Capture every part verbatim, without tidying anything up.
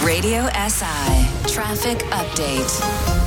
Radio S I Traffic Update.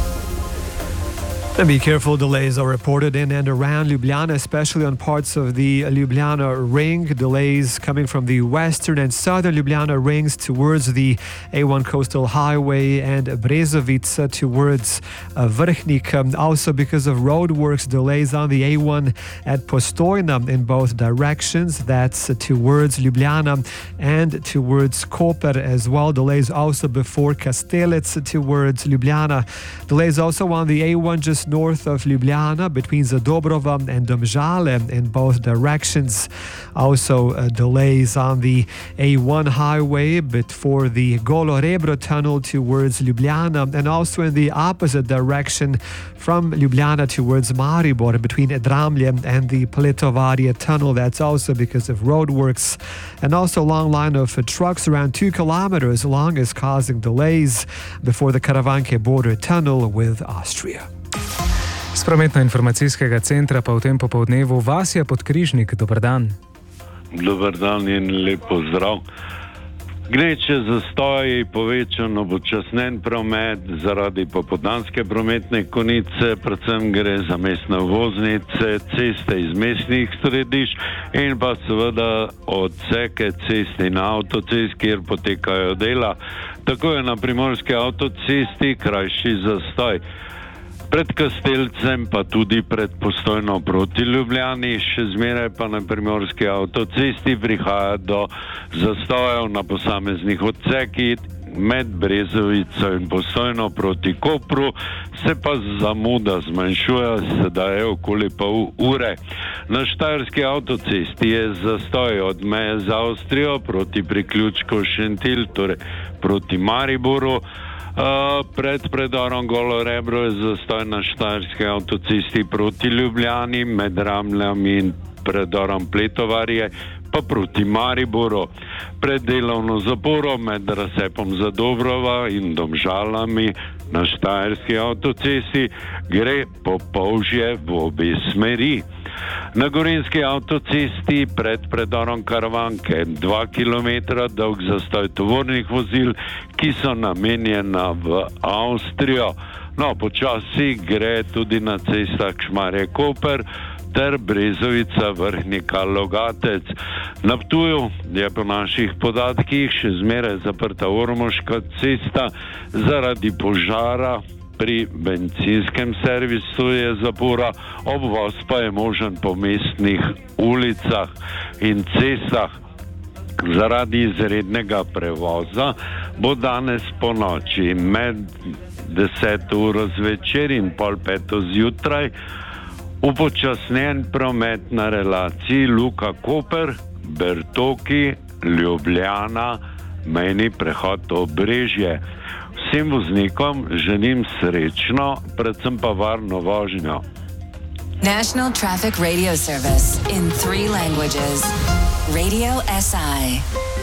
And be careful, delays are reported in and around Ljubljana, especially on parts of the Ljubljana Ring. Delays coming from the western and southern Ljubljana rings towards the A one Coastal Highway and Brezovica towards uh, Vrhnik. Um, also because of roadworks, delays on the A one at Postojna in both directions. That's uh, towards Ljubljana and towards Koper as well. Delays also before Kastelec towards Ljubljana. Delays also on the A one just north of Ljubljana between Zadobrova and Domžale in both directions. Also uh, delays on the A one highway before the Golo Rebro tunnel towards Ljubljana, and also in the opposite direction from Ljubljana towards Maribor between Dramlje and the Pletovarje tunnel. That's also because of roadworks, and also a long line of uh, trucks around two kilometers long is causing delays before the Karavanke border tunnel with Austria. Z prometno-informacijskega centra pa v tem popoldnevu Vasja Podkrižnik. Dobar dan. Dobar dan in lep pozdrav. Gneče zastoji, povečano počasnen promet zaradi popoldanske prometne konice, predvsem gre za mestne voznice, ceste iz mestnih središč in pa seveda odseke cest in avtocest, kjer potekajo dela. Tako je na primorski avtocesti krajši zastoj. Pred Kastelcem pa tudi pred Postojno proti Ljubljani, še zmeraj pa na primorski avtocesti prihaja do zastojev na posameznih odsekih. Med Brezovico in Postojno proti Kopru se pa zamuda zmanjšuje, sedaj je okoli pol ure. Na Štajerski avtocesti je zastoj od meje z Avstrijo proti priključku Šentilj, torej proti Mariboru. Uh, pred predorom Golo Rebro je zastoj na Štajerski avtocesti proti Ljubljani, med Ramljami in predorom Pletovarje pa proti Mariboru. Pred delovno zaporo med razcepom Zadobrova in Domžalami na Štajerski avtocesti gre po Polžje v obe smeri. Na Gorenjski avtocesti pred predorom Karavanke dva kilometra dolg zastoj tovornih vozil, ki so namenjena v Avstrijo. No, počasi gre tudi na cestah Šmarje-Koper ter Brezovica, Vrhnika, Logatec. Na Ptuju je po naših podatkih še zmeraj zaprta Ormoška cesta zaradi požara. Pri bencinskem servisu je zapora, obvoz pa je možen po mestnih ulicah in cestah. Zaradi izrednega prevoza bo danes po noči med deseto uro zvečer in pol peto zjutraj upočasnjen promet na relaciji Luka Koper, Bertoki, Ljubljana, mejni prehod Obrežje. Vsem voznikom želim srečno, predvsem pa varno vožnjo. National Traffic Radio Service in three languages. Radio S I.